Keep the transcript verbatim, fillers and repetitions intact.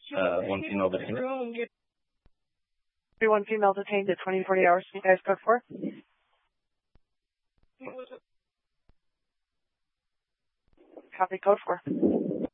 Uh, one female detained. One female detained at twenty forty hours. You guys code four. Copy code four.